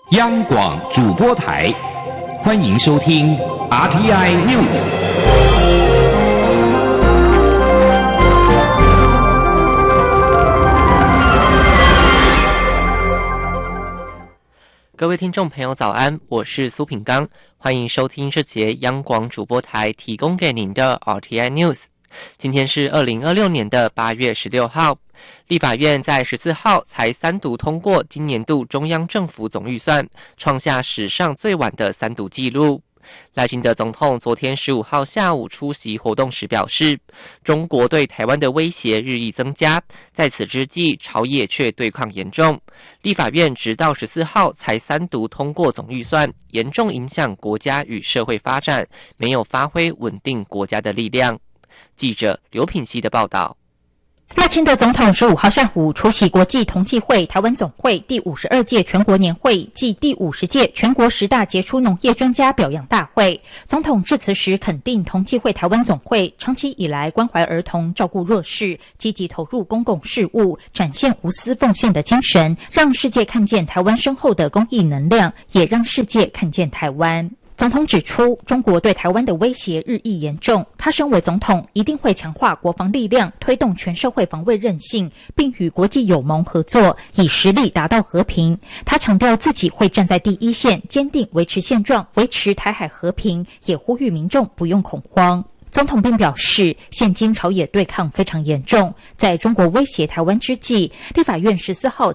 央广主播台，欢迎收听 RTI News。 各位听众朋友早安，我是苏品刚，欢迎收听这节央广主播台提供给您的 RTI News。今天是2026年的8月16号，立法院在14号才3读通过今年度中央政府总预算，创下史上最晚的3读纪录。赖清德总统昨天15号下午出席活动时表示，中国对台湾的威胁日益增加，在此之际，朝野却对抗严重。立法院直到14号才3读通过总预算，严重影响国家与社会发展，没有发挥稳定国家的力量。记者刘品希的报道。 赖清德总统15号下午出席国际同济会台湾总会第52届全国年会暨第50届全国10大杰出农业专家表扬大会。总统致辞时肯定同济会台湾总会长期以来关怀儿童、照顾弱势，积极投入公共事务，展现无私奉献的精神，让世界看见台湾深厚的公益能量，也让世界看见台湾。总统指出，中国对台湾的威胁日益严重，他身为总统一定会强化国防力量，推动全社会防卫韧性，并与国际友盟合作，以实力达到和平。他强调自己会站在第一线，坚定维持现状，维持台海和平，也呼吁民众不用恐慌。总统并表示，现今朝野对抗非常严重，在中国威胁台湾之际，立法院14号